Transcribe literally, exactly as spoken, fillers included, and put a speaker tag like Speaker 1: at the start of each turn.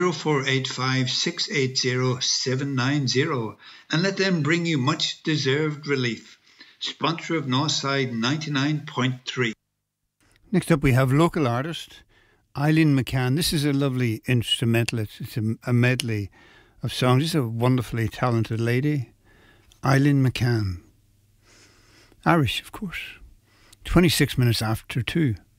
Speaker 1: zero four eight five six eight zero seven nine zero and let them bring you much deserved relief. Sponsor of Northside ninety-nine point three.
Speaker 2: Next up we have local artist Eileen McCann. This is a lovely instrumental. It's, it's a, a medley of songs. She's a wonderfully talented lady. Eileen McCann. Irish, of course. twenty-six minutes after two.